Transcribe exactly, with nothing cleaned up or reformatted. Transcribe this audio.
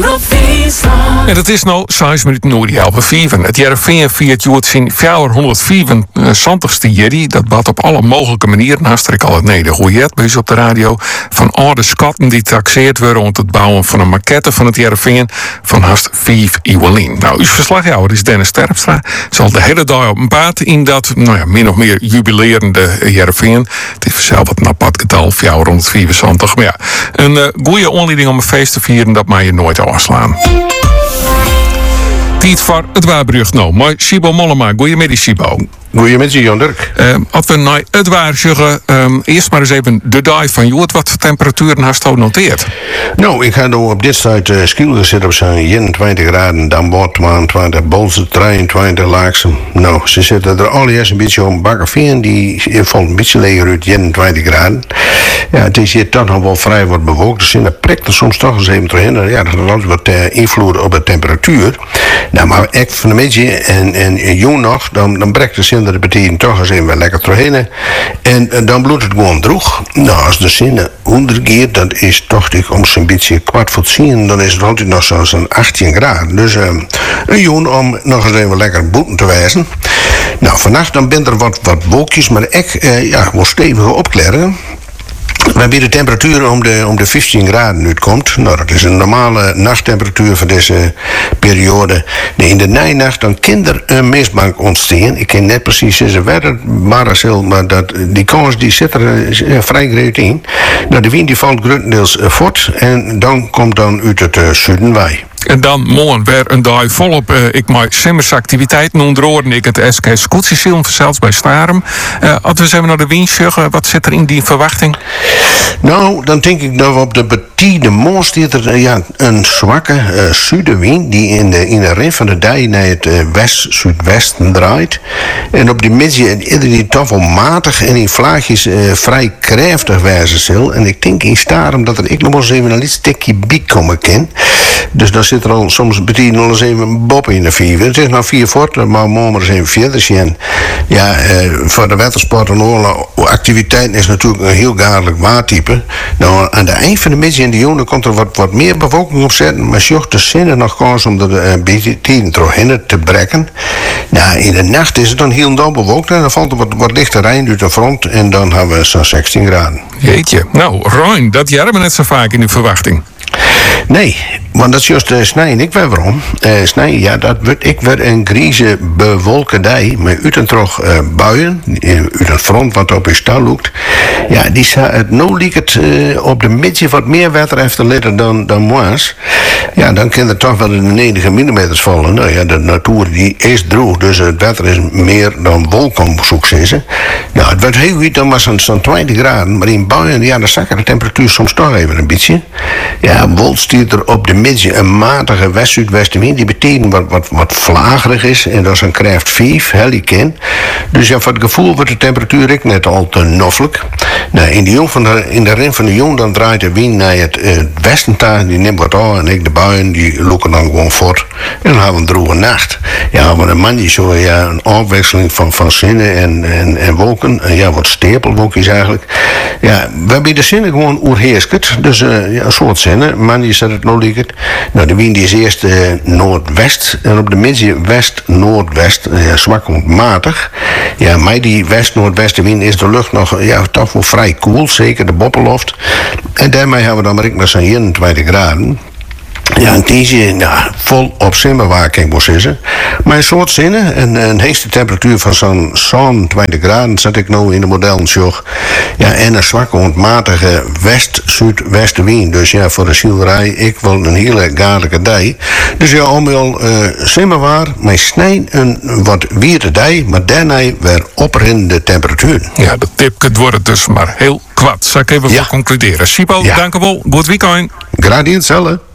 En dat is nou zes minuten na die halve vijven. Het Heerenveen viert Joert zijn vierhonderdvierenzeventigste jerry. Dat bad op alle mogelijke manieren. Naast ik al het nedergoejet bij op de radio. Van oude schatten die taxeerd worden om het bouwen van een maquette van het Heerenveen van haast vijf Iwelin. Nou, uw verslaghouder is Dennis Terpstra. Zal de hele dag op een paard in dat, nou ja, min of meer jubilerende Heerenveen. Het is zelf wat een apart getal, vierhonderdvierenzeventig. Maar ja, een uh, goede aanleiding om een feest te vieren, dat mag je nooit afslaan. Tijd voor het waarbrug nou. Maar Sibo Mollema, goeiemiddag Sibo. Goeiemiddag Jan Dirk. Uh, als we naar het waar zeggen, um, eerst maar eens even de dag van Joert. Wat voor temperaturen hast u noteerd? Nou, ik ga nou op dit tijd uh, Skielge zitten op zo'n eenentwintig graden, dan wordt tweeëntwintig, Bolzen drieëntwintig, Laaksem. Nou, ze zitten er al eerst een beetje op Bakkerveen, die valt een beetje leger uit eenentwintig graden. Ja, het is hier toch nog wel vrij wat bewolkt, dus in de prikt er soms toch eens even terug. Ja, dat heeft altijd wat uh, invloed op de temperatuur. Nou, maar echt van een beetje en, en jong nog, dan, dan breekt de zin de partijen toch eens even lekker terugheen. En, en dan bloedt het gewoon droeg. Nou, als de zin honderd keer, dat is toch om zo'n beetje kwart voor tien, dan is het altijd nog zo'n achttien graden. Dus uh, een jong om nog eens even lekker boeten te wijzen. Nou, vannacht dan bent er wat, wat wolkjes, maar echt uh, ja, wel stevige opklaren. Waarbij de temperatuur om de, om de vijftien graden uitkomt. Nou, dat is een normale nachttemperatuur voor deze periode. In de nijnacht dan kan er een mistbank ontstaan. Ik ken net precies zijn wetter, Maracel, maar dat, die kans die zit er uh, vrij groot in. Nou, de wind die valt grotendeels uh, voort en dan komt dan uit het uh, zuiden wij. En dan morgen weer een dag volop. Uh, ik maak simmers activiteiten onderhouden. Ik het S K Scootsysilm zelfs bij Starum. Uh, als we even naar de wind zeggen, wat zit er in die verwachting? Nou, dan denk ik dat we op de betiede morgen staat er uh, ja, een zwakke uh, zuidenwind die in de, in de rin van de dij naar het uh, west-zuidwesten draait. En op die midden is die toch wel matig en in vlaagjes uh, vrij krachtig wijzen zal. En ik denk in Starum dat er ik nog wel eens even een licht stukje biek komen kan. Dus dan zit er al soms betiede nog eens even een bob in de vier. Het is nou vier voort, maar morgen maar eens even verder zien. Ja, uh, voor de watersport en alle activiteiten is natuurlijk een heel gaarlijk waartype. Nou, aan de eind van de middag in de juni komt er wat, wat meer bewolking op zetten, maar zocht de zinnen nog kans om de uh, betieden terug te brekken. Nou, in de nacht is het dan heel dom bewolkt en dan valt er wat, wat lichte rijn uit de front en dan hebben we zo'n zestien graden. Jeetje, nou, Rijn, dat jaren we net zo vaak in de verwachting. Nee, want dat is juist uh, snijden. Ik weet waarom. Uh, snijden, ja, dat wordt ik weer een grieze bewolkedij met uit en terug uh, buien, uit een front wat op je stal loopt. Ja, die zou het nou liek het uh, op de midden wat meer water heeft te letten dan, dan moas. Ja, dan kan er toch wel de negen millimeters vallen. Nou ja, de natuur die is droog, dus het water is meer dan wolkenbezoek is. Nou, het wordt heel goed, dan maar zo'n zo'n twintig graden, maar in buien, ja, dan zakken de temperatuur soms toch even een beetje. Ja, Wold stiert er op de midden een matige west-zuidwestenwind. Die betekent wat, wat, wat vlagerig is. En dat is een kracht vijf, heliken. Dus ja, voor het gevoel wordt de temperatuur ik net al te noffelijk. Nou, in de, jong van de, in de rin van de jong dan draait de wind naar het uh, westen daar. Die neemt wat aan. En ik de buien, die loeken dan gewoon voort. En dan hebben we een droge nacht. Ja, maar een man die zo ja, een afwisseling van, van zinnen en, en, en wolken. En ja, wat stapelwolkjes eigenlijk. Ja, we hebben de zinnen gewoon oerheerskert. Dus uh, ja, een soort zinnen. Man die zet het nou lieket. Nou, de wind is eerst uh, noordwest. En op de midden west-noordwest. Uh, zwak matig. Ja, maar die west-noordwestenwind is de lucht nog ja, toch wel vrij koel. Zeker de boppenloft. En daarmee hebben we dan maar ik naar zo'n eenentwintig graden. Ja, een tientje, nou, vol op simmerwaar kan ik wel zeggen. Maar een soort zinnen, een, een heegste temperatuur van zo'n zo'n twintig graden zet ik nou in de modellen. Ja, en een zwakke, ontmatige west-zuidwestenwind. Dus ja, voor de zielerij, ik wil een hele gaarlijke dij. Dus ja, allemaal uh, simmerwaar, maar snij een wat wierde dij, maar daarna weer opperende temperatuur. Ja, de tip het wordt het dus maar heel kwad. Zal ik even ja. voor concluderen. Sipo, ja. dank u wel. Goed weekend. Graag hetzelfde.